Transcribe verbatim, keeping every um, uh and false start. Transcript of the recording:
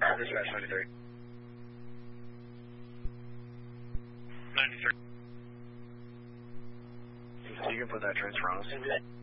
Dispatch ninety-three. ninety-three. You can put that transfer on us.